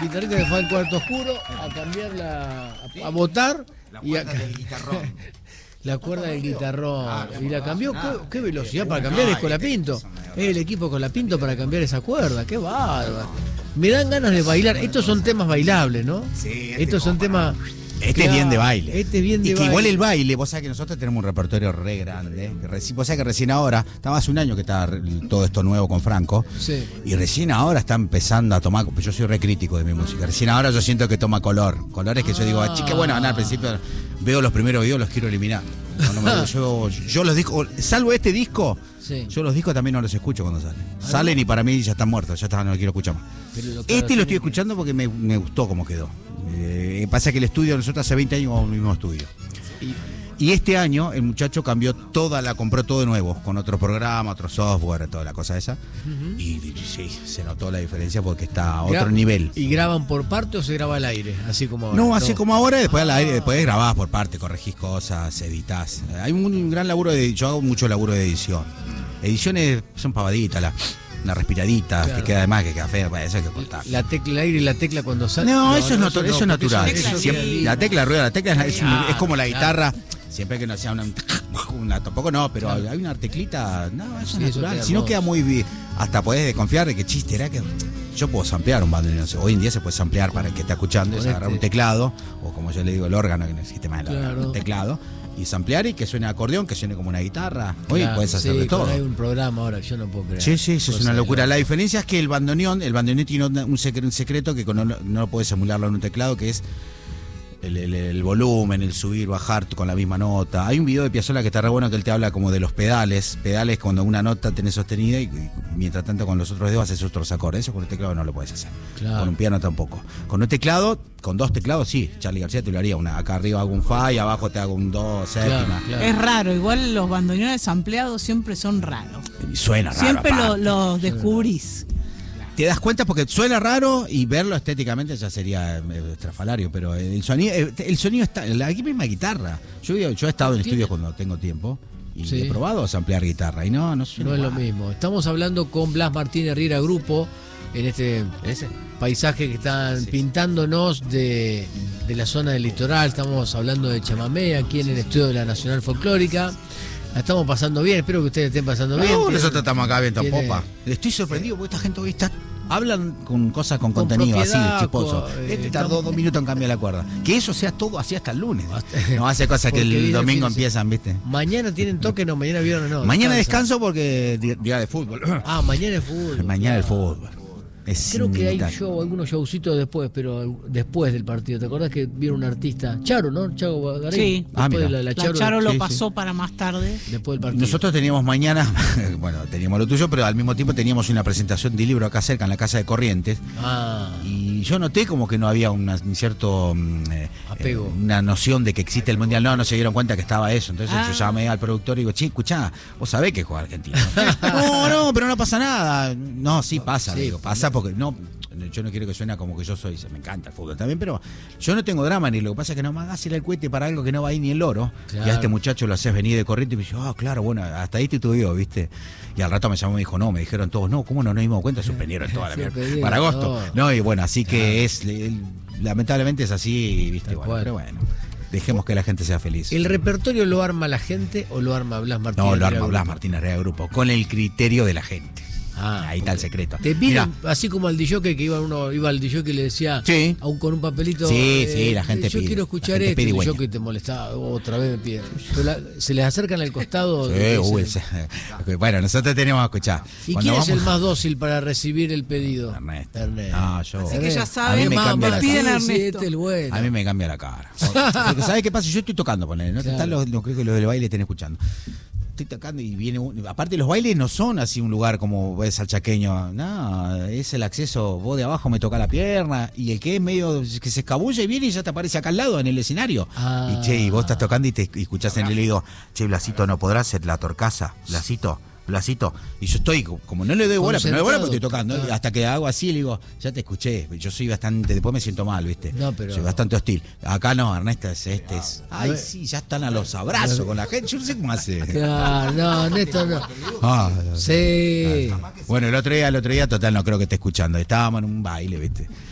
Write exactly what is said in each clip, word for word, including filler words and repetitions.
guitarrista que fue al cuarto oscuro a cambiar la. a, a votar. La y a, cuerda del guitarrón. La cuerda del guitarrón. Claro, y la cambió. nada. ¿Qué, qué velocidad para cambiar? Es Colapinto. Es el equipo Colapinto para cambiar esa cuerda. Qué bárbaro. Me dan ganas de bailar. Estos son temas bailables, ¿no? Sí, este Estos son temas. Este Claro, es bien de baile. Este es bien de y que baile. igual el baile, vos sabés que nosotros tenemos un repertorio re grande. ¿eh? Que reci- vos sabés que recién ahora, estaba hace un año que está re- todo esto nuevo con Franco. Sí. Y recién ahora está empezando a tomar. Yo soy re crítico de mi música. Recién ahora yo siento que toma color. Colores que yo digo, ah, chique, bueno, al principio veo los primeros videos, los quiero eliminar. No, no me- yo, yo los discos, salvo este disco, Sí. yo los discos también no los escucho cuando salen. Salen y para mí ya están muertos, ya está, no los quiero escuchar más. Pero lo- claro, Este lo tiene estoy que- escuchando porque me, me gustó cómo quedó. Eh, pasa que el estudio, nosotros hace veinte años vamos al mismo estudio. Y- Y este año el muchacho cambió toda, la compró todo de nuevo, con otro programa, otro software, toda la cosa esa. Ujú. Y, y sí, se notó la diferencia porque está a otro Gra- nivel. ¿Y graban por parte o se graba al aire? Así como ahora. No, así como ahora, y después al Ah. aire, después grabás por parte, corregís cosas, editás. Hay un, un gran laburo de, yo hago mucho laburo de edición. Ediciones son pavaditas, la, una respiradita, Claro. que queda de más, que queda fea, bueno, eso hay que cortar. La tecla al aire y la tecla cuando sale. No, eso es, natu- eso es porque natural. eso- eso Siempre- queda la lindo. tecla rueda, la tecla es, es un- Ah, es como la claro. guitarra. Siempre que no sea una, una tampoco no, pero Claro. hay una teclita, no, eso Sí, es eso natural. queda Si no hermoso. queda muy bien, hasta podés desconfiar de que chiste era que yo puedo samplear un bandoneón. Hoy en día se puede samplear para el que está escuchando, es Con agarrar este- un teclado, o como yo le digo, el órgano, que no existe más el órgano, Claro. un teclado, y samplear y que suene acordeón, que suene como una guitarra. Hoy Claro, puedes hacer sí, de todo. Hay un programa ahora que yo no puedo creer. Sí, sí, eso es Cosa una de locura. loco. La diferencia es que el bandoneón, el bandoneón tiene un secreto, un secreto que no, no puedes emularlo en un teclado, que es el, el- el volumen, el subir, bajar con la misma nota. Hay un video de Piazzolla que está re bueno que él te habla como de los pedales. Pedales cuando una nota tenés sostenida y, y mientras tanto con los otros dedos haces otros acordes. Eso con un teclado no lo puedes hacer. Claro. Con un piano tampoco. Con un teclado, con dos teclados, sí. Charly García te lo haría. Una, acá arriba hago un fa y abajo te hago un do, séptima. Claro, claro. Es raro, igual los bandoneones ampliados siempre son raros. Y suena raro. Siempre lo- aparte. los descubrís. Te das cuenta porque suena raro y verlo estéticamente ya sería eh, estrafalario, pero el sonido, eh, el sonido está en la misma guitarra. Yo, yo he estado en estudios cuando tengo tiempo y Sí. he probado ampliar guitarra y no, no suena No es lo igual. mismo. Estamos hablando con Blas Martínez Riera Grupo en este ¿Ese? paisaje que están Sí. pintándonos de, de la zona del litoral. Estamos hablando de chamamé aquí en el estudio de la Nacional Folclórica. La estamos pasando bien, espero que ustedes estén pasando bien. No, Tienen- nosotros estamos acá viendo tiene- popa. Estoy sorprendido porque esta gente hoy está. Hablan con cosas con, Con contenido propiedad, así, chiposo. con- Este eh, tardó estamos- dos minutos en cambiar la cuerda. Que eso sea todo así hasta el lunes. Hasta- No hace cosas que Porque viene el el domingo fin de empiezan, ¿viste? Mañana tienen toque, no, mañana viernes no. Mañana descansan. descanso porque di- día de fútbol. Ah, mañana es fútbol. Mañana el claro. fútbol. Es Creo que hay inevitable. show, algunos showcitos después, pero después del partido. ¿Te acordás que vieron un artista? Charo, ¿no? Charo Bagarín. Sí. Después Ah, mira. de la, la La Charo, Charo lo sí, sí. pasó para más tarde. después del partido. Nosotros teníamos mañana, bueno, teníamos lo tuyo, pero al mismo tiempo teníamos una presentación de libro acá cerca, en la Casa de Corrientes. Ah, Y yo noté como que no había una, un cierto mm, eh, Apego. eh, una noción de que existe el mundial. No, no se dieron cuenta que estaba eso. Entonces Ah. yo llamé al productor y digo, che, escuchá, vos sabés que juega Argentina. no, no, pero no pasa nada. No, sí pasa, Sí, digo, pasa porque no. Yo no quiero que suene como que yo soy, me encanta el fútbol también, pero yo no tengo drama ni lo que pasa es que no me hagas el cohete para algo que no va ahí ni el loro. Claro. Y a este muchacho lo haces venir de corriente y me dice, ah, claro, bueno, hasta ahí te tuve, ¿viste? Y al rato me llamó y me dijo, no, me dijeron todos, no, ¿cómo no nos dimos cuenta? Suspendieron toda la mierda. Suspendieron Para agosto. todo. No, y bueno, así que es, el- lamentablemente es así, ¿viste? Tal Bueno, cual. pero bueno, dejemos que la gente sea feliz. ¿el repertorio lo arma la gente o lo arma Blas Martínez? No, lo Riera arma Blas Grupo? Martínez Riera Grupo, con el criterio de la gente. Ah, Ahí está el ok. secreto. Te piden, Mirá, así como al D J que iba uno iba al D J y le decía, Sí. aún con un papelito. Sí, sí, la gente Yo pide, quiero la escuchar gente esto. pide Y y yo hueña. que te molestaba, otra vez me piden. Pero la- se les acercan al costado. sí, y uy, dicen, ese- bueno, nosotros tenemos que escuchar. ¿y Cuando quién es el vamos- más dócil para recibir el pedido? Ernesto. Ernesto. Ah, yo. Así que ya A saben, mí me Mamá, cambia la me piden cara. a sí, sí, Ernesto. este es el bueno. A mí me cambia la cara. Porque ¿sabes qué pasa? Yo estoy tocando, ponele, ¿no? Claro. Están los, los- creo que los del baile estén escuchando. Estoy tocando y viene un- aparte los bailes no son así un lugar como ves al chaqueño, no, es el acceso, vos de abajo me toca la pierna y el que es medio que se escabulla y viene y ya te aparece acá al lado en el escenario. Ah. Y che, y vos estás tocando y te y escuchás en el oído, che, Blasito, ¿no podrás hacer la torcaza? Blasito, Blasito. Y yo estoy, como no le doy bola, pero no le doy bola porque estoy tocando. Concentrado. Hasta que hago así, le digo, ya te escuché. Yo soy bastante, después me siento mal, ¿viste? No, pero- Soy bastante hostil. Acá no, Ernesto es este. Es, ay, sí, ya están a los abrazos con la gente. Yo no sé cómo hace. Claro, no, Néstor no. Ah, Sí. bueno, el otro día, el otro día, total, no creo que esté escuchando. Estábamos en un baile, ¿viste?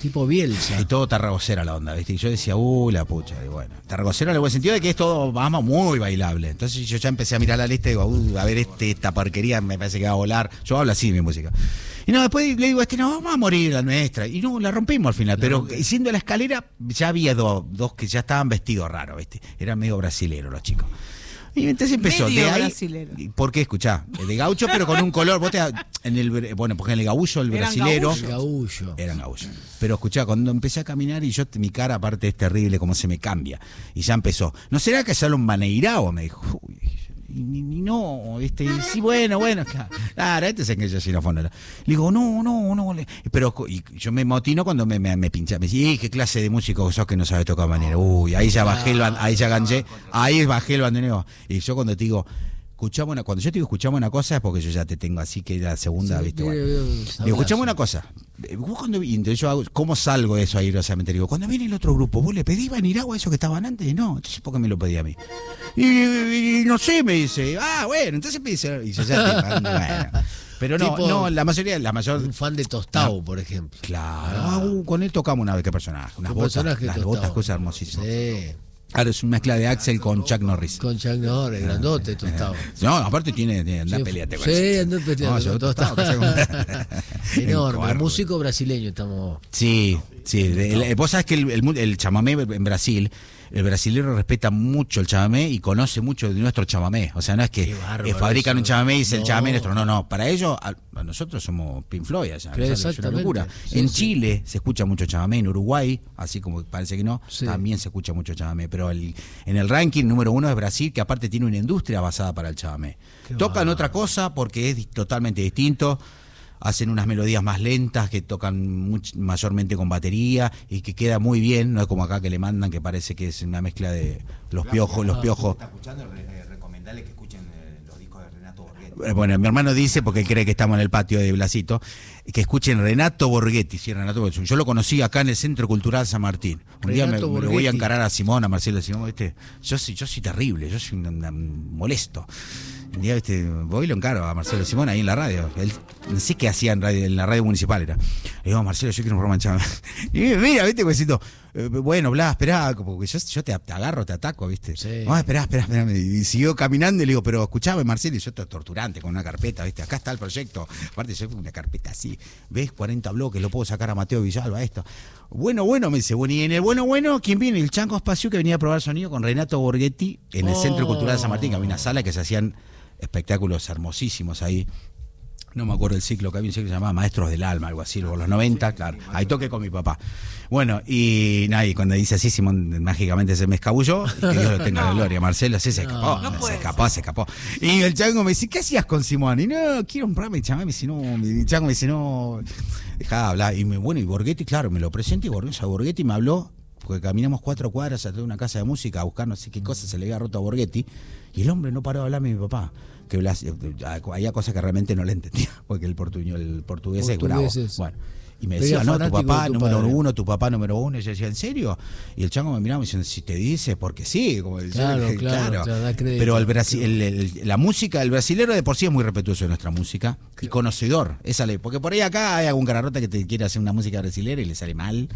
Tipo Bielsa. Y todo tarragocera la onda, ¿viste? Y yo decía, uy, la pucha. Y bueno, tarragocera en el buen sentido de que es todo, vamos, muy bailable. Entonces yo ya empecé a mirar la lista y digo, uh, a ver, este, esta porquería me parece que va a volar. Yo hablo así de mi música. Y no, después le digo, este, no, vamos a morir la nuestra. Y no, la rompimos al final. Pero siendo la escalera, ya había dos, dos que ya estaban vestidos raros, ¿viste? Eran medio brasileros los chicos. Y entonces empezó Medio de ahí. brasilero. ¿Por qué? Escuchá, de gaucho, pero con un color. Vos te, en el, bueno, porque en el gaullo, el Eran brasilero. gaullos. El gaullo. Eran gaullos. Pero escuchá, cuando empecé a caminar y yo, mi cara aparte es terrible, como se me cambia. Y ya empezó. ¿No será que es un maneirao? Me dijo. Uy, y, y, y no, ¿viste? Y sí, bueno, bueno, claro, claro, este es el que yo xilófono. Le digo, no, no, no. Le, pero y yo me motino cuando me, me, me pincha. Me dice, ¿qué clase de músico sos que no sabes tocar manera? Uy, ahí ya bajé el, ahí ya ganché, ahí bajé el bandoneón. Y yo cuando te digo, escuchamos una, cuando yo te digo escuchamos una cosa es porque yo ya te tengo así que la segunda, Sí, ¿viste? bien, Bueno. bien, Digo, sablazo. escuchamos una cosa. Vos cuando, y entonces yo hago, ¿cómo salgo de eso ahí airosamente? Digo, cuando viene el otro grupo, ¿vos le pedís Baniragua a esos que estaban antes? Y no, entonces ¿por qué me lo pedí a mí? Y, y- y no sé, me dice, ah, bueno, entonces me dice, y yo ya te, bueno. Pero no, Tipo- no, la mayoría, la mayor. Un fan de Tostao, por ejemplo. Claro, ah, uh, con él tocamos una vez, qué personaje, unas Un botas, personaje las Tostao. botas, cosas hermosísimas. Sí. Ahora es una mezcla de Axel con Chuck Norris. Con Chuck Norris, grandote, Tostao. No, aparte tiene, tiene anda Sí, peleate con sí, ese. andá peleate No, con yo Tostao. Tostao, que sea como- Enorme, Cobarde. músico brasileño estamos. Sí, sí. El- el- vos sabés que el, el, el chamamé en Brasil, el brasilero respeta mucho el chamamé y conoce mucho de nuestro chamamé. O sea, no es que Qué bárbaro eh, fabrican eso. un chamamé y dice el No. chamamé nuestro. No, no. Para ellos, a, a nosotros somos Pink Floyd. O sea, Claro, es una exactamente. locura. Sí, en sí. Chile se escucha mucho chamamé, en Uruguay, así como parece que no, Sí. también se escucha mucho chamamé. Pero el, en el ranking número uno es Brasil, que aparte tiene una industria basada para el chamamé. Qué Tocan bárbaro. otra cosa porque es di- totalmente distinto. Hacen unas melodías más lentas que tocan much- mayormente con batería y que queda muy bien, no es como acá que le mandan que parece que es una mezcla de los piojos, los piojos. escuchando, recomendarle que escuchen los discos de Renato Borghetti. Bueno, mi hermano dice, porque él cree que estamos en el patio de Blasito, que escuchen Renato Borghetti, sí, Renato Borghetti. Yo lo conocí acá en el Centro Cultural San Martín. Un día me, Renato me lo voy a Borghetti. encarar a Simón, a Marcelo Simón, ¿viste? Yo soy, yo soy terrible, yo soy un, un molesto. Un día, ¿viste? Voy y lo encaro a Marcelo Simón ahí en la radio. Él, no sé qué hacía en, radio, en la radio municipal, era. Le digo, Marcelo, yo quiero un programa de chamamé. Y mira, ¿viste? Huesito, eh, bueno, Blas, esperá, porque yo, yo te, te agarro, te ataco, ¿viste? Sí. No, esperá, esperá, esperá. Y siguió caminando y le digo, pero escuchame, Marcelo, y yo estoy torturante con una carpeta, ¿viste? Acá está el proyecto. Aparte, yo una carpeta así, ¿ves? cuarenta bloques, lo puedo sacar a Mateo Villalba, esto. Bueno, bueno, me dice, bueno, y en el bueno, bueno, ¿quién viene? El Chanco Espacio, que venía a probar sonido con Renato Borghetti en el Oh. Centro Cultural de San Martín, que había una sala que se hacían espectáculos hermosísimos ahí. No me acuerdo el ciclo, que había un ciclo que se llamaba Maestros del Alma, algo así, por los noventa, claro. Ahí toqué con mi papá. Bueno, y nada, y cuando dice así, Simón mágicamente se me escabulló, y que Dios lo tenga en gloria. Marcelo sí se escapó, No, no se puede escapó, se escapó. Y el chango me dice, ¿qué hacías con Simón? Y no, quiero un programa, y chamame, me dice, no, mi chango me dice, no, dejá de hablar. Y me, bueno, y Borghetti, claro, me lo presento, y Borghetti, o sea, Borghetti me habló, porque caminamos cuatro cuadras atrás de una casa de música a buscar no sé qué cosa se le había roto a Borghetti, y el hombre no paró de hablarme de mi papá. Que Blas, había cosas que realmente no le entendía, porque el portuñol, el portugués es bravo. Portugueses. Bueno, y me Pero decía, era no, tu fanático papá de tu número padre. uno, tu papá número uno. Y yo decía, ¿en serio? Y el chango me miraba y me decía, si te dice, porque sí. Como yo Claro, dije, claro, te da crédito. Pero el, brasi- el- el- la música, el brasilero de por sí es muy respetuoso de nuestra música y conocedor. Esa ley. Porque por ahí acá hay algún cararrota que te quiere hacer una música brasilera y le sale mal.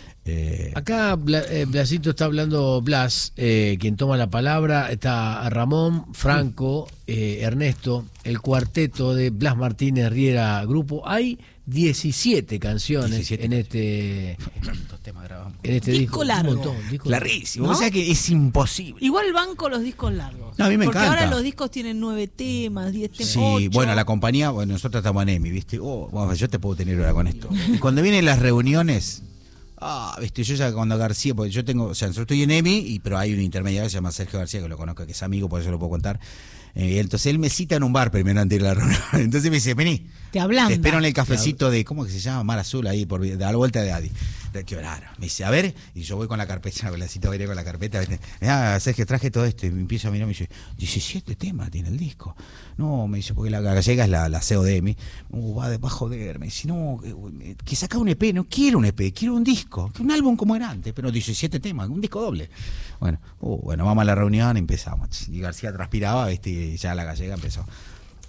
Eh, Acá Bla- eh, Blasito está hablando, Blas, eh, quien toma la palabra, está Ramón, Franco, eh, Ernesto, el cuarteto de Blas Martínez Riera Grupo. Hay diecisiete canciones diecisiete en este ¿Cuántos temas grabamos? en este Disco disco. largo. Un montón, disco Clarísimo. ¿No? O sea que es imposible. Igual banco los discos largos. No, a mí me porque encanta. ahora los discos tienen nueve temas, diez temas. Sí, ocho. bueno, la compañía, bueno, nosotros estamos en EMI, ¿viste? Oh, bueno, yo te puedo tener ahora con esto. Y cuando vienen las reuniones, ah, viste, yo ya cuando García, porque yo tengo, o sea, yo estoy en EMI, y, pero hay un intermediario que se llama Sergio García, que lo conozco, que es amigo, por eso lo puedo contar. Eh, entonces él me cita en un bar primero antes de ir a la reunión. Entonces me dice, vení, Te ablanda. te espero en el cafecito de, ¿cómo que se llama? Mar Azul, ahí, por de la vuelta de Adi. De qué raro. Me dice, a ver, y yo voy con la carpeta, con la cita, voy a ir con la carpeta. ¿Viste? Ah, Sergio, traje todo esto, y me empiezo a mirar, me dice, diecisiete temas tiene el disco. No, me dice, porque la gallega es la, la C E O de EMI. Uh, va, va a joder. Me dice, no, que, que saca un E P, no quiero un E P, quiero un disco, que un álbum como era antes, pero diecisiete temas, un disco doble. Bueno, uh, bueno, vamos a la reunión y empezamos. Y García transpiraba, ¿viste? Y ya la gallega empezó.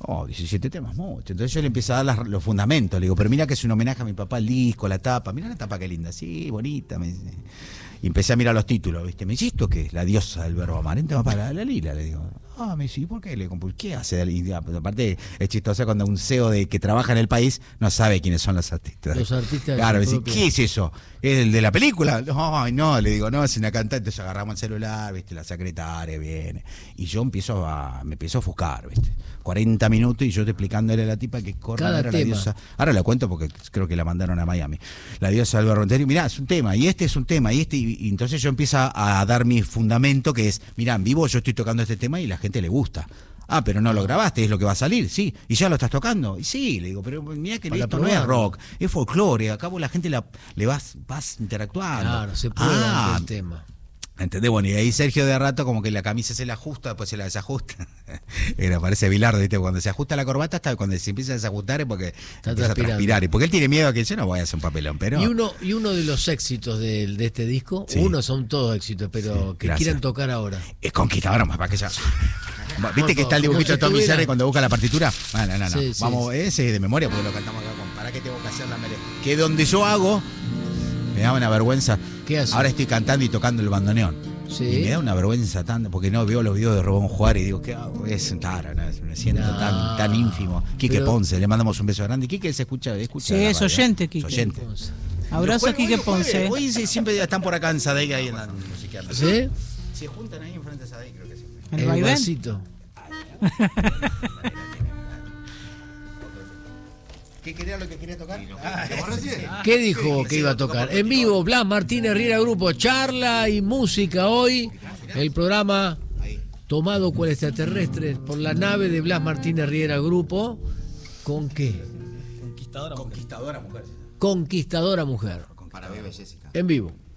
Oh, diecisiete temas, mucho. Entonces yo le empiezo a dar las- los fundamentos. Le digo, pero mira que es un homenaje a mi papá, el disco, la tapa. Mira la tapa qué linda, sí, bonita. Me dice. Y empecé a mirar los títulos, ¿viste? Me dice, ¿esto qué es? La diosa del verbo amar. Entra para la, la Lila, le digo. Ah, me dice, ¿y por qué? Le digo, "¿Por ¿qué hace? Y, aparte, es chistoso cuando un C E O de, que trabaja en el país no sabe quiénes son los artistas. Los artistas de Claro, me su dice, propia- ¿qué es eso? ¿Es el de la película? Ay, no, le digo, no, es una cantante. Entonces agarramos el celular, ¿viste? La secretaria viene. Y yo empiezo a, me empiezo a ofuscar, ¿viste? cuarenta minutos y yo te explicándole a la tipa que corre Cada era la tema. diosa. Ahora la cuento porque creo que la mandaron a Miami. La diosa del verbo entero. Mirá, es un tema, y este es un tema, y este, y, y entonces yo empiezo a, a dar mi fundamento, que es, mirá, en vivo yo estoy tocando este tema y la gente le gusta. Ah, pero no lo grabaste, es lo que va a salir, sí. ¿Y ya lo estás tocando? Y sí, le digo, pero mirá que Para esto no es probarlo. rock, es folclore, acá vos la gente la, le vas, vas interactuando. Claro, se prueba Ah, el tema. ¿entendés? Bueno, y ahí Sergio de rato como que la camisa se la ajusta, después se la desajusta. Era, parece Bilardo, ¿viste? Cuando se ajusta la corbata, hasta cuando se empieza a desajustar es porque Está empieza a transpirando. transpirar. Y porque él tiene miedo a que yo no voy a hacer un papelón, pero... Y uno, y uno de los éxitos del- de, este disco, Sí. uno son todos éxitos, pero Sí, que gracias. quieran tocar ahora. Es conquistador más, para que ya... ¿Viste Por que está el favor, dibujito como de Tommy si tuviera- Jerry cuando busca la partitura? No, no, no, no. Sí, sí, Vamos, sí. ese es de memoria porque lo cantamos acá con... ¿Para qué tengo que hacer la mere? Que donde yo hago, me da una vergüenza. ¿Qué haces? Ahora estoy cantando y tocando el bandoneón. Sí. Y me da una vergüenza tan, porque no veo los videos de Robón Juárez y digo, ¿qué hago? Es tara, no, me siento No, tan, tan ínfimo. Quique pero- Ponce, le mandamos un beso grande. Quique se escucha, escucha. Sí, la es radio, oyente, ¿eh? Quique. Es oyente. Abrazo a Los Quique jueves, hoy los Ponce. jueves, Hoy sí, siempre están por acá en Sadega ahí andan musiqueando. ¿Sí? Se juntan ahí enfrente de Sadega, creo que sí. ¿El El vaivén? vasito. ¿Qué quería lo que quería tocar? ¿Qué dijo que iba a tocar? En vivo, Blas Martínez Riera Grupo, charla y música hoy. El programa tomado cual extraterrestre por la nave de Blas Martínez Riera Grupo. ¿Con qué? Conquistadora mujer. Conquistadora Mujer. Para Bebe Jessica. En vivo.